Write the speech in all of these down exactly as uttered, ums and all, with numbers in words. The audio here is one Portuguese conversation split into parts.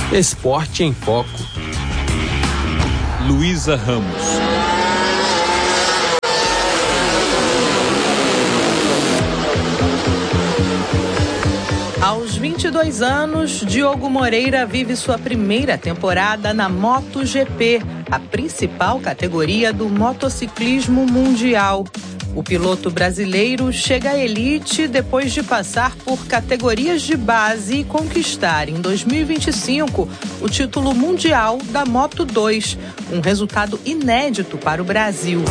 Esporte em Foco. Luísa Ramos. Aos vinte e dois anos, Diogo Moreira vive sua primeira temporada na MotoGP, a principal categoria do motociclismo mundial. O piloto brasileiro chega à elite depois de passar por categorias de base e conquistar, em dois mil e vinte e cinco, o título mundial da Moto dois, um resultado inédito para o Brasil.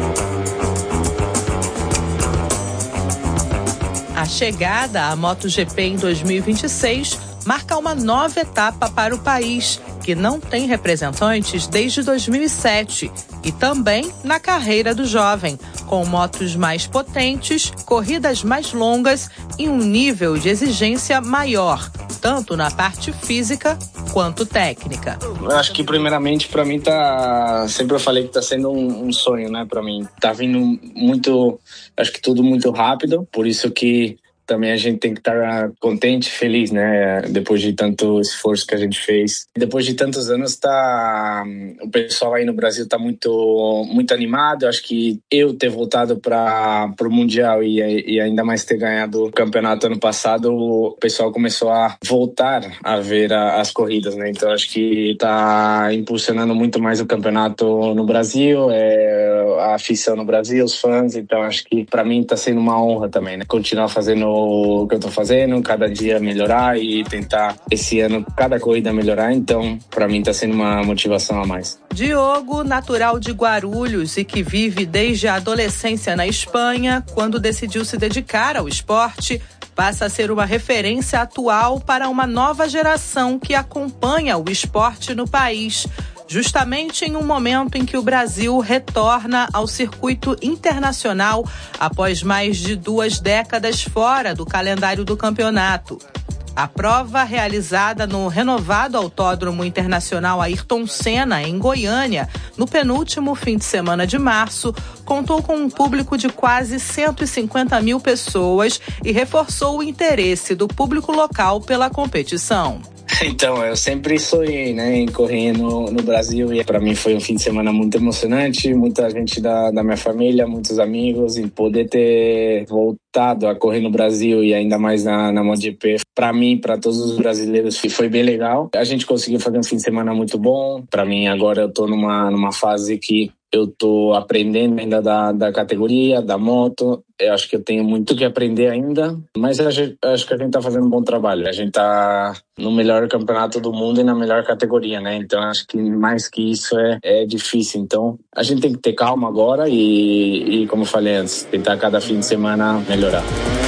A chegada à MotoGP em dois mil e vinte e seis marca uma nova etapa para o país, que não tem representantes desde dois mil e sete, e também na carreira do jovem, com motos mais potentes, corridas mais longas e um nível de exigência maior, tanto na parte física quanto técnica. Eu acho que primeiramente para mim tá, sempre eu falei que tá sendo um, um sonho, né, para mim. Tá vindo muito, acho que tudo muito rápido, por isso que também a gente tem que estar contente, feliz, né? Depois de tanto esforço que a gente fez. Depois de tantos anos, tá... o pessoal aí no Brasil tá muito, muito animado. Eu acho que eu ter voltado para o Mundial e, e ainda mais ter ganhado o campeonato ano passado, o pessoal começou a voltar a ver a, as corridas, né? Então acho que tá impulsionando muito mais o campeonato no Brasil, é, a afição no Brasil, os fãs. Então acho que para mim tá sendo uma honra também, né? Continuar fazendo o que eu tô fazendo, cada dia melhorar e tentar esse ano cada corrida melhorar, então para mim tá sendo uma motivação a mais. Diogo, natural de Guarulhos e que vive desde a adolescência na Espanha, quando decidiu se dedicar ao esporte, passa a ser uma referência atual para uma nova geração que acompanha o esporte no país, justamente em um momento em que o Brasil retorna ao circuito internacional após mais de duas décadas fora do calendário do campeonato. A prova, realizada no renovado Autódromo Internacional Ayrton Senna, em Goiânia, no penúltimo fim de semana de março, contou com um público de quase cento e cinquenta mil pessoas e reforçou o interesse do público local pela competição. Então, eu sempre sonhei, né, em correr no, no Brasil e para mim foi um fim de semana muito emocionante, muita gente da, da minha família, muitos amigos, e poder ter voltado a correr no Brasil e ainda mais na, na MotoGP, para mim, para todos os brasileiros, foi bem legal. A gente conseguiu fazer um fim de semana muito bom. Para mim, agora eu tô numa, numa fase que eu tô aprendendo ainda da, da categoria, da moto. Eu acho que eu tenho muito que aprender ainda, mas eu acho, eu acho que a gente tá fazendo um bom trabalho. A gente tá no melhor campeonato do mundo e na melhor categoria, né? Então acho que mais que isso é, é difícil. Então a gente tem que ter calma agora e, e, como eu falei antes, tentar cada fim de semana melhorar.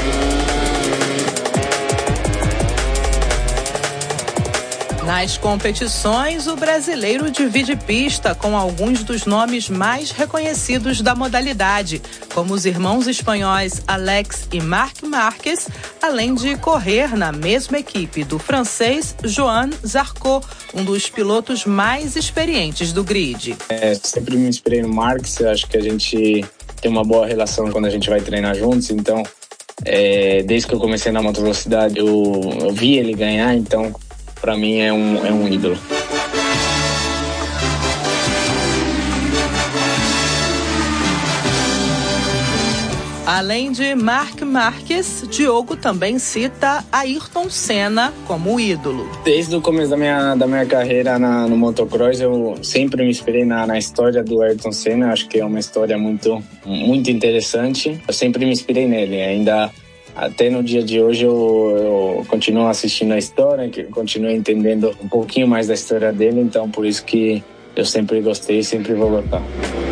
Nas competições, o brasileiro divide pista com alguns dos nomes mais reconhecidos da modalidade, como os irmãos espanhóis Alex e Marc Marquez, além de correr na mesma equipe do francês Joan Zarco, um dos pilotos mais experientes do grid. É, sempre me inspirei no Marquez, acho que a gente tem uma boa relação quando a gente vai treinar juntos, então é, desde que eu comecei na motovelocidade eu, eu vi ele ganhar, então para mim é um, é um ídolo. Além de Marc Marquez, Diogo também cita Ayrton Senna como ídolo. Desde o começo da minha, da minha carreira na, no motocross, eu sempre me inspirei na, na história do Ayrton Senna. Acho que é uma história muito, muito interessante. Eu sempre me inspirei nele, ainda... Até no dia de hoje eu, eu continuo assistindo a história, continuo entendendo um pouquinho mais da história dele, então por isso que eu sempre gostei e sempre vou gostar.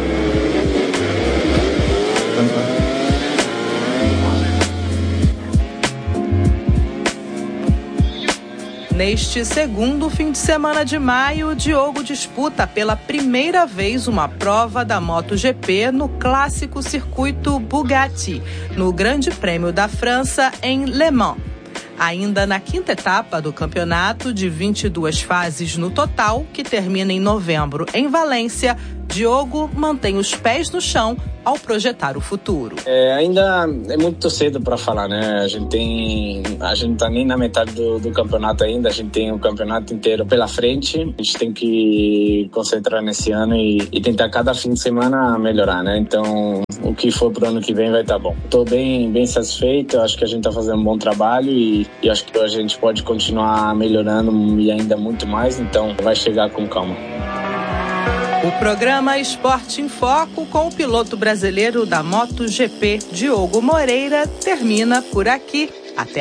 Neste segundo fim de semana de maio, Diogo disputa pela primeira vez uma prova da MotoGP no clássico circuito Bugatti, no Grande Prêmio da França em Le Mans. Ainda na quinta etapa do campeonato, de vinte e duas fases no total, que termina em novembro em Valência, Diogo mantém os pés no chão ao projetar o futuro. É, ainda é muito cedo para falar, né? A gente tem, a gente tá nem na metade do, do campeonato ainda, a gente tem o campeonato inteiro pela frente, a gente tem que concentrar nesse ano e, e tentar cada fim de semana melhorar, né? Então, o que for pro ano que vem vai estar tá bom. Tô bem, bem satisfeito, acho que a gente tá fazendo um bom trabalho e, e acho que a gente pode continuar melhorando e ainda muito mais, então vai chegar com calma. O programa Esporte em Foco com o piloto brasileiro da MotoGP, Diogo Moreira, termina por aqui. Até